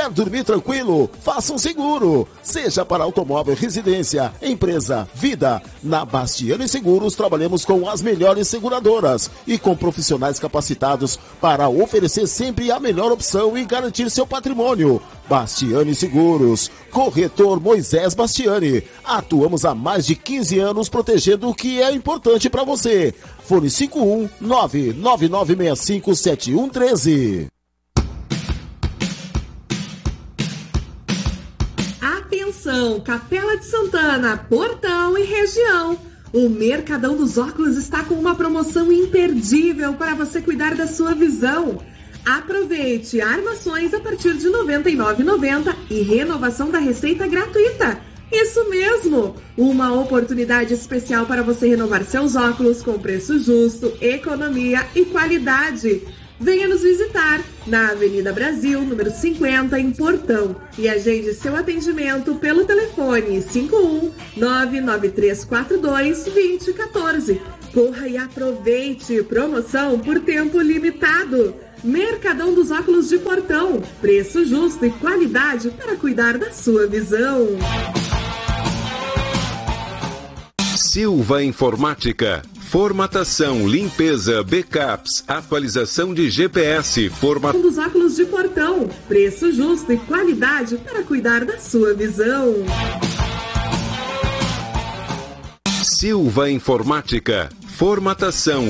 Quer dormir tranquilo? Faça um seguro. Seja para automóvel, residência, empresa, vida. Na Bastiani Seguros trabalhamos com as melhores seguradoras e com profissionais capacitados para oferecer sempre a melhor opção e garantir seu patrimônio. Bastiani Seguros. Corretor Moisés Bastiani. Atuamos há mais de 15 anos protegendo o que é importante para você. Fone 51999657113. Atenção, Capela de Santana, Portão e região. O Mercadão dos Óculos está com uma promoção imperdível para você cuidar da sua visão. Aproveite armações a partir de R$ 99,90 e renovação da receita gratuita. Isso mesmo! Uma oportunidade especial para você renovar seus óculos com preço justo, economia e qualidade. Venha nos visitar na Avenida Brasil, número 50, em Portão, e agende seu atendimento pelo telefone 51-99342-2014. Corra e aproveite! Promoção por tempo limitado. Mercadão dos Óculos de Portão. Preço justo e qualidade para cuidar da sua visão. Silva Informática. Formatação, limpeza, backups, atualização de GPS, Mercadão dos Óculos de Portão. Preço justo e qualidade para cuidar da sua visão. Silva Informática. Formatação,